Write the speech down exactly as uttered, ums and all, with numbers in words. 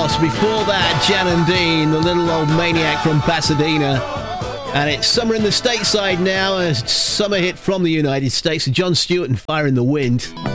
Boss. Before that, Jan and Dean, the little old maniac from Pasadena. And it's summer in the stateside now, a summer hit from the United States. John Stewart and Fire in the Wind.